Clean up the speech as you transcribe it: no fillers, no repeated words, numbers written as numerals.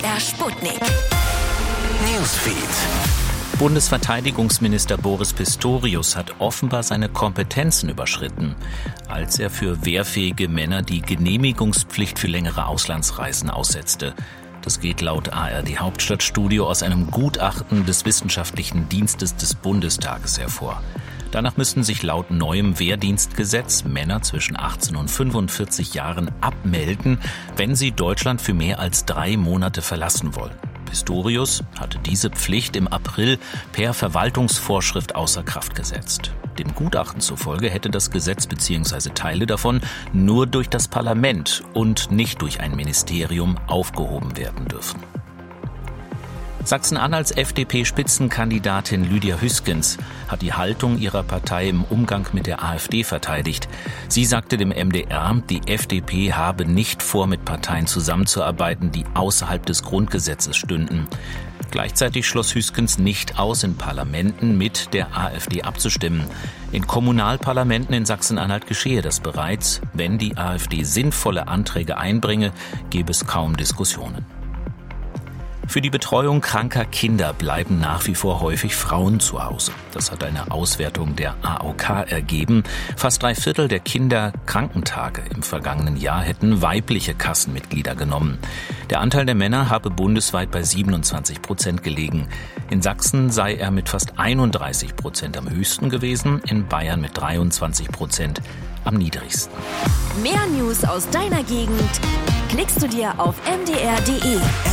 MDR Sputnik. Newsfeed. Bundesverteidigungsminister Boris Pistorius hat offenbar seine Kompetenzen überschritten, als er für wehrfähige Männer die Genehmigungspflicht für längere Auslandsreisen aussetzte. Das geht laut ARD Hauptstadtstudio aus einem Gutachten des Wissenschaftlichen Dienstes des Bundestages hervor. Danach müssten sich laut neuem Wehrdienstgesetz Männer zwischen 18 und 45 Jahren abmelden, wenn sie Deutschland für mehr als 3 Monate verlassen wollen. Pistorius hatte diese Pflicht im April per Verwaltungsvorschrift außer Kraft gesetzt. Dem Gutachten zufolge hätte das Gesetz bzw. Teile davon nur durch das Parlament und nicht durch ein Ministerium aufgehoben werden dürfen. Sachsen-Anhalts FDP-Spitzenkandidatin Lydia Hüskens hat die Haltung ihrer Partei im Umgang mit der AfD verteidigt. Sie sagte dem MDR, die FDP habe nicht vor, mit Parteien zusammenzuarbeiten, die außerhalb des Grundgesetzes stünden. Gleichzeitig schloss Hüskens nicht aus, in Parlamenten mit der AfD abzustimmen. In Kommunalparlamenten in Sachsen-Anhalt geschehe das bereits. Wenn die AfD sinnvolle Anträge einbringe, gebe es kaum Diskussionen. Für die Betreuung kranker Kinder bleiben nach wie vor häufig Frauen zu Hause. Das hat eine Auswertung der AOK ergeben. Fast 3/4 der Kinderkrankentage im vergangenen Jahr hätten weibliche Kassenmitglieder genommen. Der Anteil der Männer habe bundesweit bei 27% gelegen. In Sachsen sei er mit fast 31% am höchsten gewesen, in Bayern mit 23% am niedrigsten. Mehr News aus deiner Gegend klickst du dir auf mdr.de.